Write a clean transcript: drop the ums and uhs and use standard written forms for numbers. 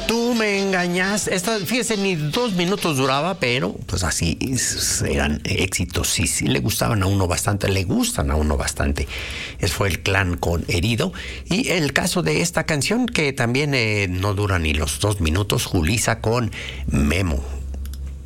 Tú me engañas. Esta, fíjese, ni 2 minutos duraba, pero pues así eran éxitos. Sí, le gustaban a uno bastante, le gustan a uno bastante. Ese fue el Clan con Herido. Y el caso de esta canción, que también no dura ni los 2 minutos, Julissa con Memo.